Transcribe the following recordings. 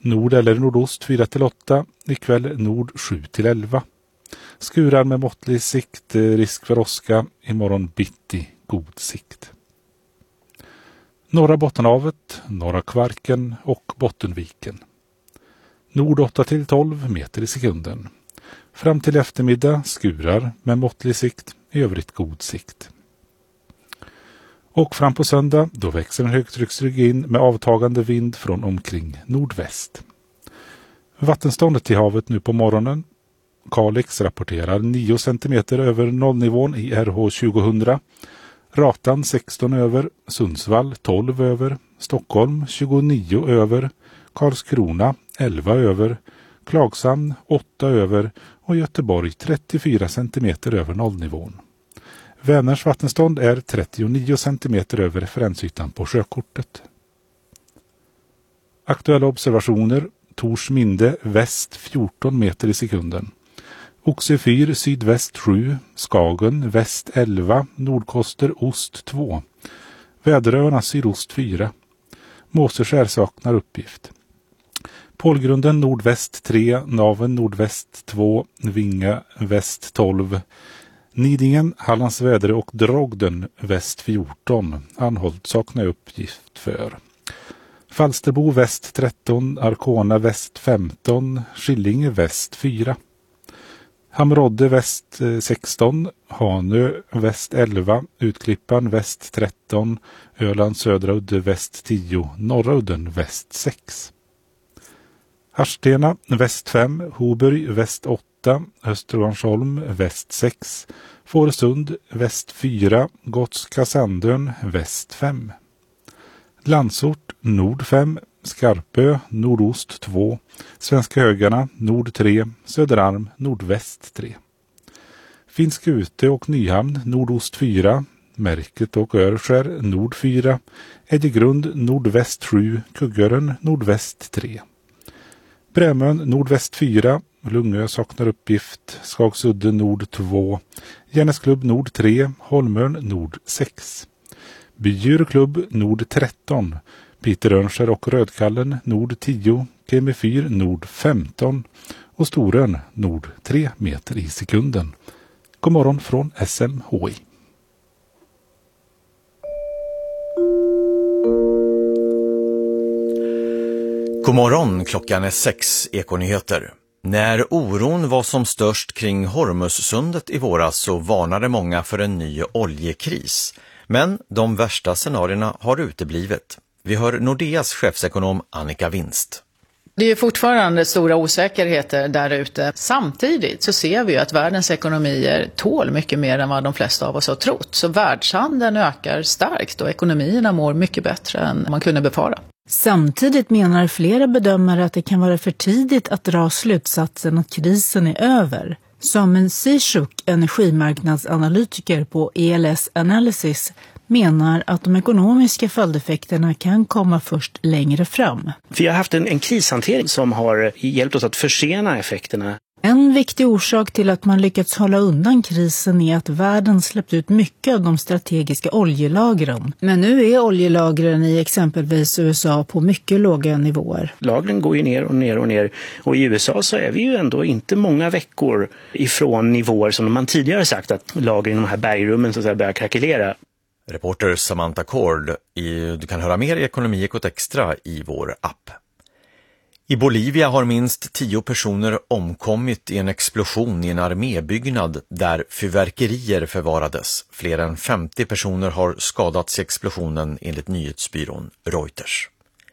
Nord eller nordost 4-8, ikväll nord 7-11. Skurar med måttlig sikt, risk för åska, imorgon bitti, god sikt. Norra Bottenhavet, norra Kvarken och Bottenviken. Nord 8-12 meter i sekunden. Fram till eftermiddag skurar med måttlig sikt, i övrigt god sikt. Och fram på söndag, då växer en högtrycksrygg in med avtagande vind från omkring nordväst. Vattenståndet i havet nu på morgonen. Kalix rapporterar 9 cm över nollnivån i RH 2000. Ratan 16 över, Sundsvall 12 över, Stockholm 29 över, Karlskrona 11 över, Klagshamn 8 över och Göteborg 34 cm över nollnivån. Vänerns vattenstånd är 39 cm över referensytan på sjökortet. Aktuella observationer: Torsminde väst 14 meter i sekunden. Oxefyr sydväst 7, Skagen väst 11, Nordkoster ost 2. Väderöarna sydost 4. Måseskär saknar uppgift. Pålgrunden nordväst 3, Naven nordväst 2, Vinga väst 12. Nidingen, Hallands Vädre och Drogden väst 14. Anholt saknar uppgift för. Falsterbo väst 13, Arkona väst 15, Skillinge väst 4. Hamrodde väst 16, Hanö väst 11, Utklippan väst 13, Öland södra udde väst 10, norra udden väst 6. Harstena väst 5, Hoburg väst 8, Östervarnsholm väst 6, Fårösund väst 4, Gotska Sandön väst 5. Landsort nord 5, Skarpö nordost 2, Svenska Högarna nord 3, Söderarm nordväst 3. Finska Ute och Nyhamn nordost 4, Märket och Örskär nord 4, Edjegrund nordväst 7, Kuggören nordväst 3. Brämön nordväst 4, Lungö saknar uppgift, Skagsudde nord 2, Järnäsklubb nord 3, Holmön nord 6. Bydjurklubb nord 13, Peter Örnskär och Rödkallen nord 10, Kemifyr nord 15 och Storön nord 3 meter i sekunden. God morgon från SMHI. God morgon, klockan är 6, Ekonyheter. När oron var som störst kring Hormuzsundet i våras så varnade många för en ny oljekris. Men de värsta scenarierna har uteblivit. Vi hör Nordeas chefsekonom Annika Winst. Det är fortfarande stora osäkerheter där ute. Samtidigt så ser vi ju att världens ekonomier tål mycket mer än vad de flesta av oss har trott. Så världshandeln ökar starkt och ekonomierna mår mycket bättre än man kunde befara. Samtidigt menar flera bedömare att det kan vara för tidigt att dra slutsatsen att krisen är över. Samen Sishuk, energimarknadsanalytiker på ELS Analysis, menar att de ekonomiska följdeffekterna kan komma först längre fram. Vi har haft en krishantering som har hjälpt oss att försena effekterna. En viktig orsak till att man lyckats hålla undan krisen är att världen släppt ut mycket av de strategiska oljelagren. Men nu är oljelagren i exempelvis USA på mycket låga nivåer. Lagren går ju ner och ner och ner. Och i USA så är vi ju ändå inte många veckor ifrån nivåer som man tidigare sagt att lagren i de här bergrummen så att säga börjar krackelera. Reporter Samantha Cord. Du kan höra mer i Ekonomiekot Extra i vår app. I Bolivia har minst 10 personer omkommit i en explosion i en armébyggnad där fyrverkerier förvarades. Fler än 50 personer har skadats i explosionen enligt nyhetsbyrån Reuters.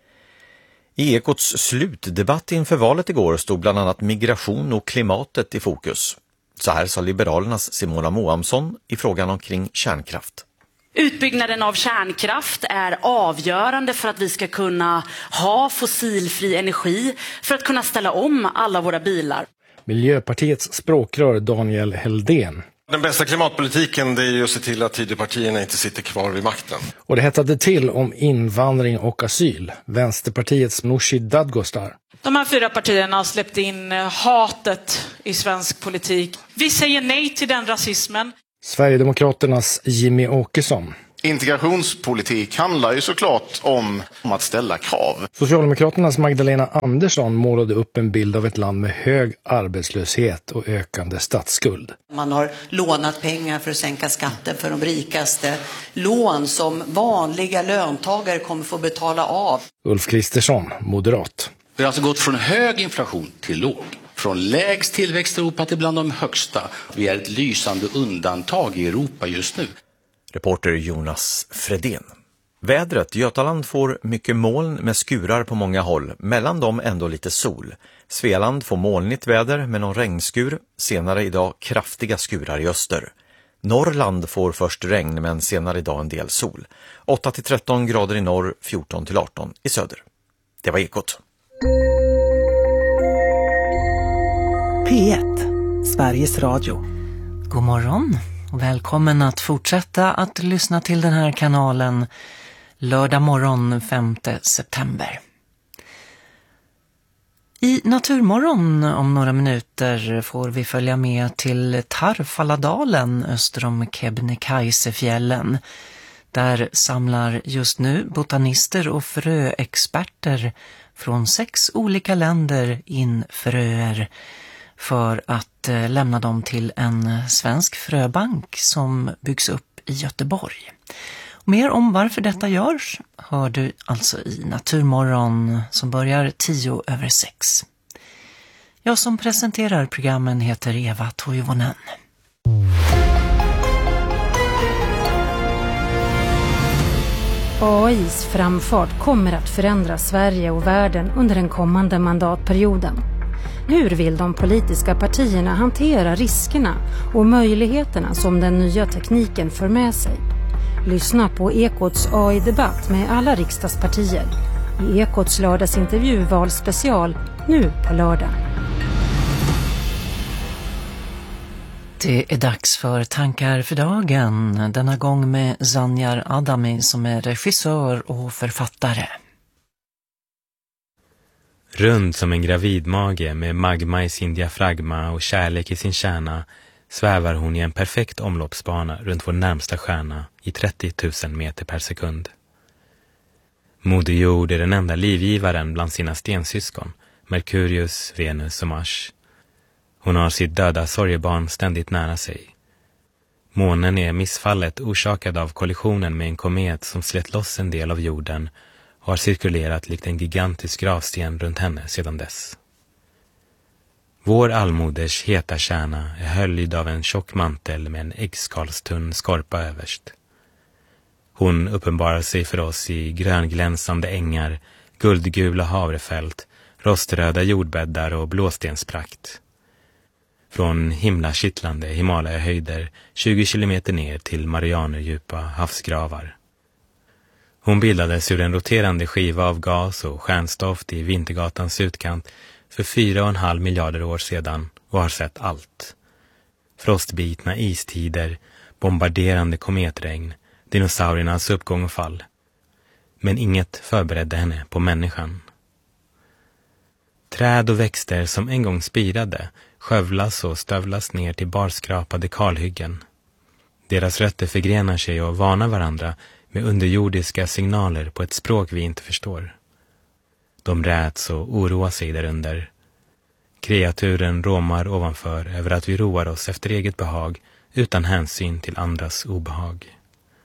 I Ekots slutdebatt inför valet igår stod bland annat migration och klimatet i fokus. Så här sa Liberalernas Simona Moamsson i frågan omkring kärnkraft. Utbyggnaden av kärnkraft är avgörande för att vi ska kunna ha fossilfri energi, för att kunna ställa om alla våra bilar. Miljöpartiets språkrör Daniel Heldén. Den bästa klimatpolitiken det är ju att se till att Tidöpartierna inte sitter kvar vid makten. Och det hettade till om invandring och asyl. Vänsterpartiets Nooshi Dadgostar. De här 4 partierna har släppt in hatet i svensk politik. Vi säger nej till den rasismen. Sverigedemokraternas Jimmy Åkesson. Integrationspolitik handlar ju såklart om att ställa krav. Socialdemokraternas Magdalena Andersson målade upp en bild av ett land med hög arbetslöshet och ökande statsskuld. Man har lånat pengar för att sänka skatten för de rikaste. Lån som vanliga löntagare kommer få betala av. Ulf Kristersson, moderat. Vi har alltså gått från hög inflation till låg. Från lägst tillväxt i Europa till bland de högsta. Vi är ett lysande undantag i Europa just nu. Reporter Jonas Fredén. Vädret. Götaland får mycket moln med skurar på många håll. Mellan dem ändå lite sol. Svealand får molnigt väder med någon regnskur. Senare idag kraftiga skurar i öster. Norrland får först regn men senare idag en del sol. 8-13 grader i norr, 14-18 i söder. Det var Ekot. P1, Sveriges Radio. God morgon och välkommen att fortsätta att lyssna till den här kanalen lördag morgon 5 september. I Naturmorgon om några minuter får vi följa med till Tarfaladalen öster om Kebnekaisefjällen. Där samlar just nu botanister och fröexperter från 6 olika länder in fröer för att lämna dem till en svensk fröbank som byggs upp i Göteborg. Och mer om varför detta görs hör du alltså i Naturmorgon som börjar 6:10. Jag som presenterar programmen heter Eva Toivonen. AI:s framfart kommer att förändra Sverige och världen under den kommande mandatperioden. Hur vill de politiska partierna hantera riskerna och möjligheterna som den nya tekniken för med sig? Lyssna på Ekots AI-debatt med alla riksdagspartier. I Ekots lördagsintervju valspecial nu på lördag. Det är dags för tankar för dagen. Denna gång med Zanjar Adami som är regissör och författare. Rund som en gravidmage med magma i sin diafragma och kärlek i sin kärna svävar hon i en perfekt omloppsbana runt vår närmsta stjärna i 30 000 meter per sekund. Moder Jord är den enda livgivaren bland sina stensyskon, Merkurius, Venus och Mars. Hon har sitt döda sorgebarn ständigt nära sig. Månen är missfallet orsakad av kollisionen med en komet som slet loss en del av jorden och har cirkulerat likt en gigantisk gravsten runt henne sedan dess. Vår allmoders heta kärna är höljd av en tjock mantel med en äggskalstunn skorpa överst. Hon uppenbarar sig för oss i grönglänsande ängar, guldgula havrefält, roströda jordbäddar och blåstensprakt. Från himlakittlande Himalaya-höjder 20 kilometer ner till Marianerdjupa havsgravar. Hon bildades ur en roterande skiva av gas och stjärnstoft i Vintergatans utkant för 4,5 miljarder år sedan och har sett allt. Frostbitna istider, bombarderande kometregn, dinosauriernas uppgång och fall. Men inget förberedde henne på människan. Träd och växter som en gång spirade skövlas och stövlas ner till barskrapade kalhyggen. Deras rötter förgrenar sig och varnar varandra med underjordiska signaler på ett språk vi inte förstår. De räts och oroar sig därunder. Kreaturen råmar ovanför över att vi roar oss efter eget behag utan hänsyn till andras obehag.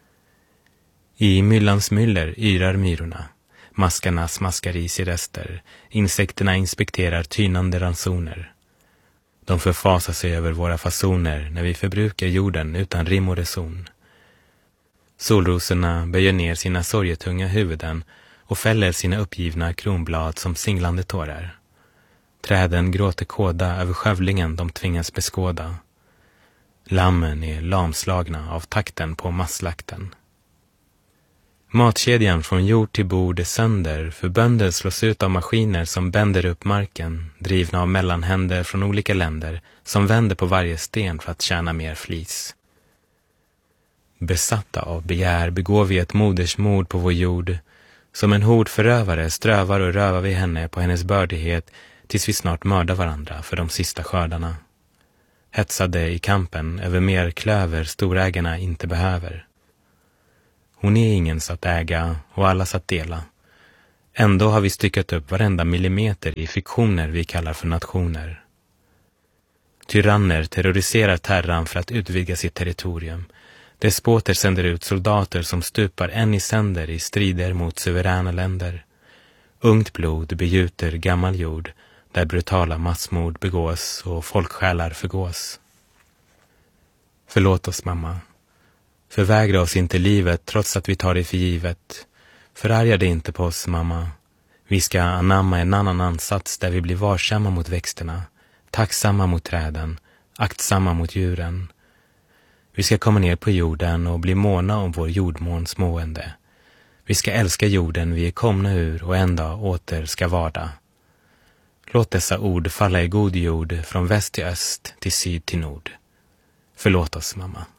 I myllans myller yrar myrorna. Maskarna smaskar i sig rester. Insekterna inspekterar tynande ransoner. De förfasar sig över våra fasoner när vi förbrukar jorden utan rim och reson. Solrosorna böjer ner sina sorgetunga huvuden och fäller sina uppgivna kronblad som singlande tårar. Träden gråter kåda över skövlingen de tvingas beskåda. Lammen är lamslagna av takten på masslakten. Matkedjan från jord till bord är sönder för bönder slås ut av maskiner som bänder upp marken, drivna av mellanhänder från olika länder som vänder på varje sten för att tjäna mer flis. Besatta av begär begår vi ett modersmord på vår jord. Som en hord förövare strövar och rövar vi henne på hennes bördighet tills vi snart mördar varandra för de sista skördarna. Hetsade i kampen över mer klöver storägarna inte behöver. Hon är ingens att äga och allas att dela. Ändå har vi styckat upp varenda millimeter i fiktioner vi kallar för nationer. Tyranner terroriserar terran för att utvidga sitt territorium. Despoter sänder ut soldater som stupar en i sänder i strider mot suveräna länder. Ungt blod begjuter gammal jord där brutala massmord begås och folksjälar förgås. Förlåt oss, mamma. Förvägra oss inte livet trots att vi tar det för givet. Förarga dig inte på oss, mamma. Vi ska anamma en annan ansats där vi blir varsamma mot växterna, tacksamma mot träden, aktsamma mot djuren. Vi ska komma ner på jorden och bli måna om vår jordmåns mående. Vi ska älska jorden vi är komna ur och en dag åter ska varda. Låt dessa ord falla i god jord från väst till öst till syd till nord. Förlåt oss, mamma.